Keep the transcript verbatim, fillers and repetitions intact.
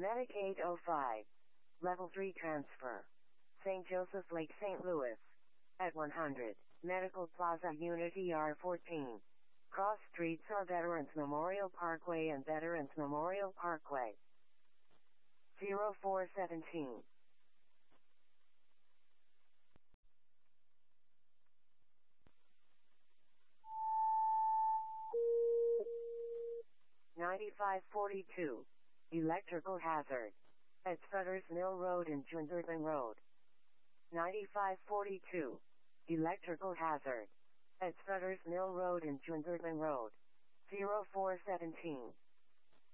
Medic eight oh five. Level three transfer. Saint Joseph Lake, Saint Louis. At one hundred. Medical Plaza Unit E R fourteen. Cross streets are Veterans Memorial Parkway and Veterans Memorial Parkway. zero four seventeen. ninety-five forty-two. Electrical hazard. At Sutter's Mill Road and Junderban Road. ninety-five forty-two. Electrical hazard. At Sutter's Mill Road and Junderban Road. zero four seventeen.